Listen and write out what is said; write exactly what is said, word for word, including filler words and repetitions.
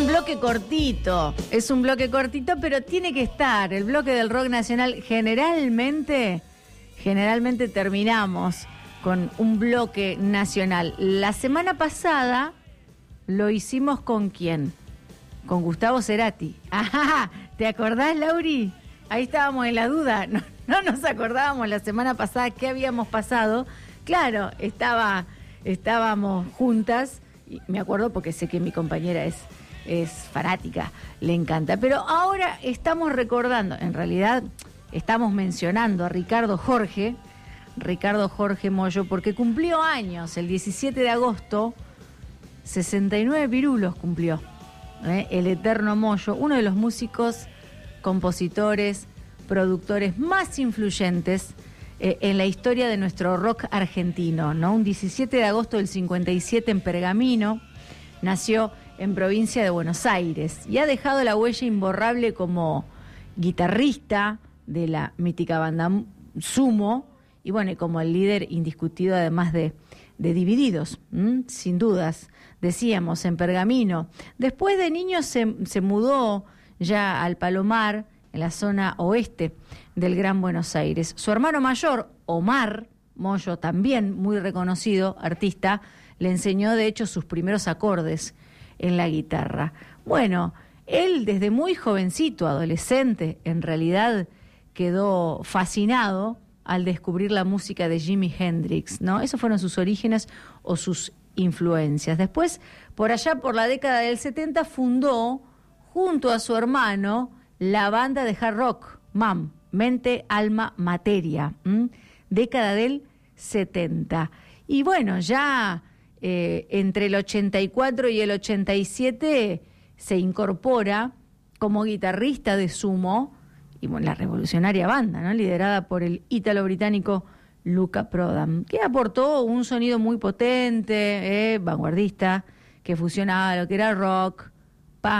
bloque cortito, es un bloque cortito, pero tiene que estar. El bloque del rock nacional, generalmente, generalmente terminamos con un bloque nacional. La semana pasada lo hicimos ¿con quién? Con Gustavo Cerati. Ajá, ¿te acordás, Lauri? Ahí estábamos en la duda, no, no nos acordábamos la semana pasada qué habíamos pasado. Claro, estaba, estábamos juntas, y me acuerdo porque sé que mi compañera es, es fanática, le encanta. Pero ahora estamos recordando, en realidad estamos mencionando a Ricardo Jorge, Ricardo Jorge Mollo, porque cumplió años, el diecisiete de agosto, sesenta y nueve pirulos cumplió, ¿eh? El eterno Mollo, uno de los músicos, compositores, productores más influyentes eh, en la historia de nuestro rock argentino, ¿no? Un diecisiete de agosto del cincuenta y siete en Pergamino, nació en provincia de Buenos Aires y ha dejado la huella imborrable como guitarrista de la mítica banda Sumo y bueno, y como el líder indiscutido además de, de Divididos, ¿m? Sin dudas, decíamos, en Pergamino. Después de niño se, se mudó ya al Palomar, en la zona oeste del Gran Buenos Aires. Su hermano mayor, Omar Mollo, también muy reconocido artista, le enseñó de hecho sus primeros acordes en la guitarra. Bueno, él desde muy jovencito, adolescente, en realidad quedó fascinado al descubrir la música de Jimi Hendrix, ¿no? Esos fueron sus orígenes o sus influencias. Después, por allá por la década del setenta, fundó junto a su hermano la banda de hard rock, M A M, Mente, Alma, Materia, ¿m? Década del setenta. Y bueno, ya eh, entre el ochenta y cuatro y el ochenta y siete se incorpora como guitarrista de Sumo, y bueno, la revolucionaria banda, ¿no? Liderada por el ítalo-británico Luca Prodan, que aportó un sonido muy potente, eh, vanguardista, que fusionaba lo que era rock,